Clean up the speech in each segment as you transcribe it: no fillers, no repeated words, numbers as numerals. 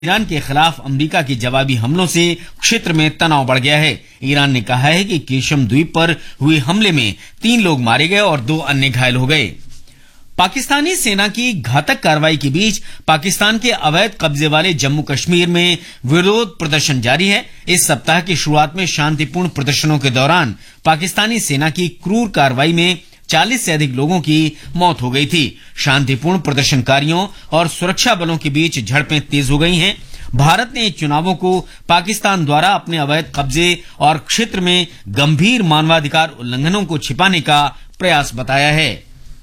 Iran के खिलाफ America के जवाबी हमलों से क्षेत्र में तनाव बढ़ गया है। ईरान ने कहा है कि केशम द्वीप पर हुए हमले में 3 लोग मारे गए और 2 अन्य घायल हो गए। पाकिस्तानी सेना की घातक कार्रवाई के बीच पाकिस्तान के अवैध कब्जे वाले जम्मू कश्मीर में विरोध प्रदर्शन जारी है। इस सप्ताह की शुरुआत में शांतिपूर्ण प्रदर्शनों के दौरान पाकिस्तानी सेना की क्रूर कार्रवाई में 40 से अधिक लोगों की मौत हो गई थी। शांतिपूर्ण प्रदर्शनकारियों और सुरक्षा बलों के बीच झड़पें तेज हो गई हैं। भारत ने चुनावों को पाकिस्तान द्वारा अपने अवैध कब्जे और क्षेत्र में गंभीर मानवाधिकार उल्लंघनों को छिपाने का प्रयास बताया है।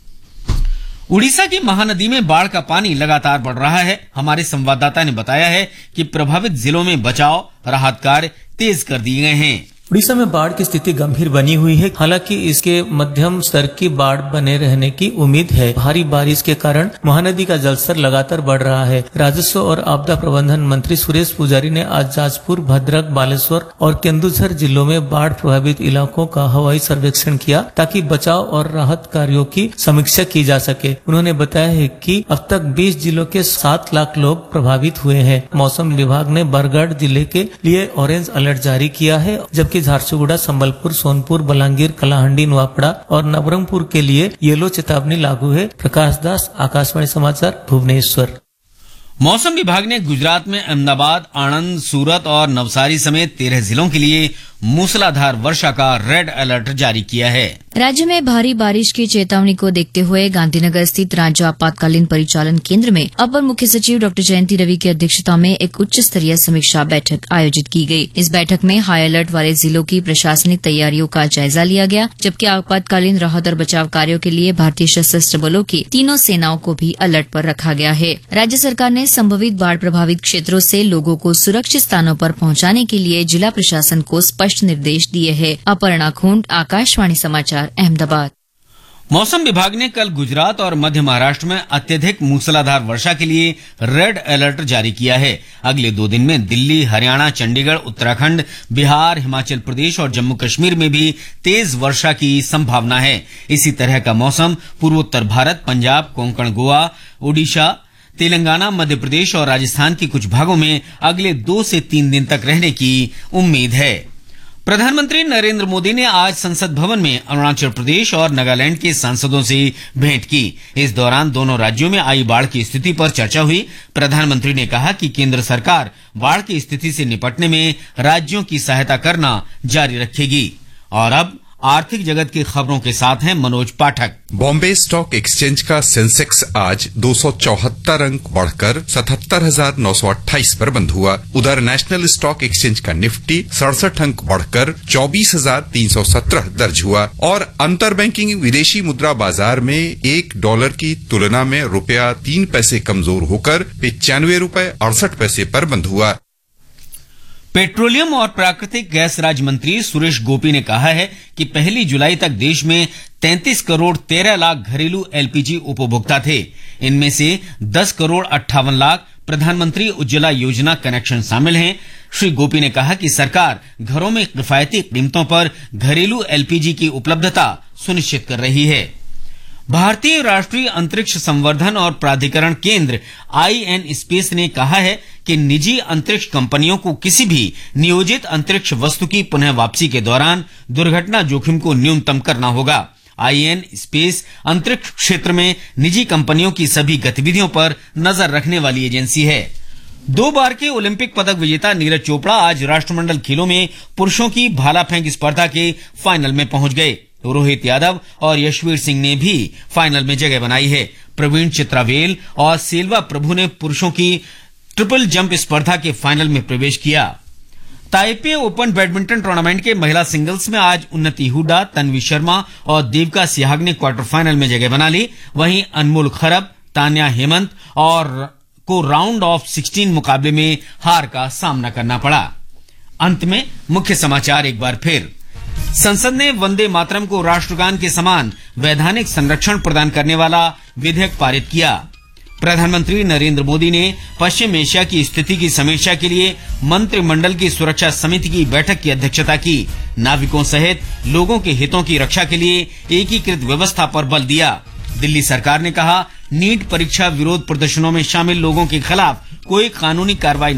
उड़ीसा की महानदी में बाढ़ का पानी लगातार बढ़ रहा है। हमारे संवाददाता ने बताया है कि प्रभावित जिलों में बचाव राहत कार्य तेज कर दिए गए हैं। उड़ीसा में बाढ़ की स्थिति गंभीर बनी हुई है। हालांकि इसके मध्यम स्तर की बाढ़ बने रहने की उम्मीद है। भारी बारिश के कारण महानदी का जलस्तर लगातार बढ़ रहा है। राजस्व और आपदा प्रबंधन मंत्री सुरेश पुजारी ने आज जाजपुर, भद्रक, बालेश्वर और केंदुझर जिलों में बाढ़ प्रभावित इलाकों का हवाई सर्वेक्षण किया ताकि बचाव और राहत कार्यों की समीक्षा की जा सके। उन्होंने बताया है कि अब तक 20 जिलों के 7 लाख लोग प्रभावित हुए हैं। मौसम विभाग ने बरगढ़ जिले के लिए ऑरेंज अलर्ट जारी किया है, जबकि झारसुगुड़ा, संबलपुर, सोनपुर, बलांगीर, कलाहंडी, नुआपड़ा और नवरंगपुर के लिए येलो चेतावनी लागू है। प्रकाश दास, आकाशवाणी समाचार, भुवनेश्वर। मौसम विभाग ने गुजरात में अहमदाबाद, आणंद, सूरत और नवसारी समेत 13 जिलों के लिए मूसलाधार वर्षा का रेड अलर्ट जारी किया है। राज्य में भारी बारिश की चेतावनी को देखते हुए गांधीनगर स्थित राज्य आपातकालीन परिचालन केंद्र में अपर मुख्य सचिव डॉ जयंती रवि की अध्यक्षता में एक उच्च स्तरीय समीक्षा बैठक आयोजित की गई। इस बैठक में हाई अलर्ट वाले जिलों की प्रशासनिक तैयारियों का जायजा लिया गया, जबकि आपातकालीन राहत और बचाव कार्यों के लिए भारतीय सशस्त्र बलों की तीनों सेनाओं को भी अलर्ट पर रखा गया है। राज्य सरकार ने संभावित बाढ़ प्रभावित क्षेत्रों से लोगों को सुरक्षित स्थानों पर पहुंचाने के लिए जिला प्रशासन को स्पष्ट निर्देश दिए हैं। अपर्णा खूंट, आकाशवाणी समाचार, अहमदाबाद। मौसम विभाग ने कल गुजरात और मध्य महाराष्ट्र में अत्यधिक मूसलाधार वर्षा के लिए रेड अलर्ट जारी किया है। अगले 2 दिन में दिल्ली, हरियाणा, चंडीगढ़, उत्तराखंड, बिहार, हिमाचल प्रदेश और जम्मू कश्मीर में भी तेज वर्षा की संभावना है। इसी तरह का मौसम पूर्वोत्तर भारत, पंजाब, कोंकण, गोवा, ओडिशा, तेलंगाना, मध्य प्रदेश और राजस्थान के कुछ भागों में अगले 2 से 3 दिन तक रहने की उम्मीद है। प्रधानमंत्री नरेंद्र मोदी ने आज संसद भवन में अरुणाचल प्रदेश और नागालैंड के सांसदों से भेंट की। इस दौरान दोनों राज्यों में आई बाढ़ की स्थिति पर चर्चा हुई। प्रधानमंत्री ने कहा कि केंद्र सरकार बाढ़ की स्थिति से निपटने में राज्यों की सहायता करना जारी रखेगी। और अब आर्थिक जगत की खबरों के साथ हैं मनोज पाठक। बॉम्बे स्टॉक एक्सचेंज का सेंसेक्स आज 274 अंक बढ़कर 77,928 पर बंद हुआ। उधर नेशनल स्टॉक एक्सचेंज का निफ्टी 67 अंक बढ़कर 24,317 दर्ज हुआ। और अंतर बैंकिंग विदेशी मुद्रा बाजार में $1 की तुलना में रुपया 3 पैसे कमजोर होकर 95 रुपये 68 पैसे पर बंद हुआ। पेट्रोलियम और प्राकृतिक गैस राज्य मंत्री सुरेश गोपी ने कहा है कि 1 जुलाई तक देश में 33 करोड़ 13 लाख घरेलू एलपीजी उपभोक्ता थे। इनमें से 10 करोड़ 58 लाख प्रधानमंत्री उज्ज्वला योजना कनेक्शन शामिल हैं। श्री गोपी ने कहा कि सरकार घरों में किफायती कीमतों पर घरेलू एलपीजी की उपलब्धता सुनिश्चित कर रही है। भारतीय राष्ट्रीय अंतरिक्ष संवर्धन और प्राधिकरण केंद्र IN स्पेस ने कहा है कि निजी अंतरिक्ष कंपनियों को किसी भी नियोजित अंतरिक्ष वस्तु की पुनः वापसी के दौरान दुर्घटना जोखिम को न्यूनतम करना होगा। IN स्पेस अंतरिक्ष क्षेत्र में निजी कंपनियों की सभी गतिविधियों पर नजर रखने वाली एजेंसी है। 2 बार के ओलंपिक पदक विजेता नीरज चोपड़ा आज राष्ट्रमंडल खेलों में पुरुषों की भाला फेंक स्पर्धा के फाइनल में पहुंच गए। रोहित यादव और यशवीर सिंह ने भी फाइनल में जगह बनाई है। प्रवीण चित्रावेल और सेल्वा प्रभु ने पुरुषों की ट्रिपल जंप स्पर्धा के फाइनल में प्रवेश किया। ताइपे ओपन बैडमिंटन टूर्नामेंट के महिला सिंगल्स में आज उन्नति हुड्डा, तन्वी शर्मा और देविका सिहाग ने क्वार्टर फाइनल में जगह बना ली। वहीं अनमोल खरब, तान्या हेमंत और को राउंड ऑफ 16 मुकाबले में हार का सामना करना पड़ा। अंत में मुख्य समाचार एक बार फिर। संसद ने वंदे मातरम को राष्ट्रगान के समान वैधानिक संरक्षण प्रदान करने वाला विधेयक पारित किया। प्रधानमंत्री नरेंद्र मोदी ने पश्चिम एशिया की स्थिति की समीक्षा के लिए मंत्रिमंडल की सुरक्षा समिति की बैठक की अध्यक्षता की। नाविकों सहित लोगों के हितों की रक्षा के लिए एकीकृत व्यवस्था पर बल दिया। दिल्ली सरकार ने कहा नीट परीक्षा विरोध प्रदर्शनों में शामिल लोगों के खिलाफ कोई कानूनी कार्रवाई